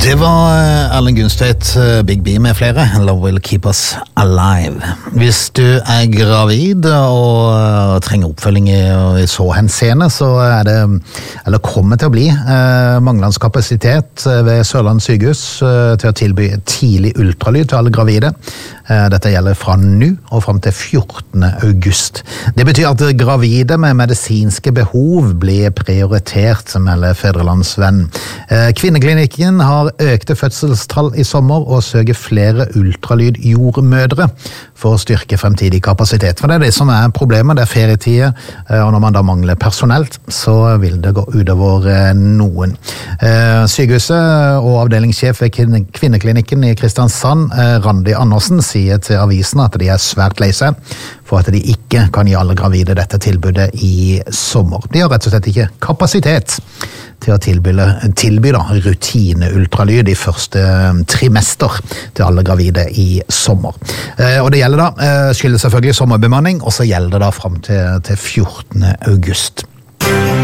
Det var Erlend Gunstvedt, Big B med flere, Love Will Keep Us Alive. Hvis du gravid og trenger oppfølging i så henseende, så det, eller kommer til å bli, manglende kapasitet ved Sørland sykehus til å tilby tidlig ultralyd til alle gravide. Dette gjelder fra nå og frem til 14. august. Det betyr at gravide med medisinske behov blir prioritert, melder Fædrelandsvennen. Kvinneklinikken har økte fødselstall i sommer og søker flere ultralydjordmødre for å styrke fremtidig kapasitet. For det det som problemet, det ferietider, og når man da mangler personelt, så vil det gå utover noen. Sykehuset og avdelingssjef ved kvinneklinikken i Kristiansand, Randi Andersen, sier til avisen at de svært lei seg for at de ikke kan gi alle gravide dette tilbudet i sommer. De har rett og slett ikke kapasitet til å tilby rutineultralyd i første trimester til alle gravide i sommer. Og det gjelder skylder selvfølgelig sommerbemanning, og så gjelder det da frem til 14. august.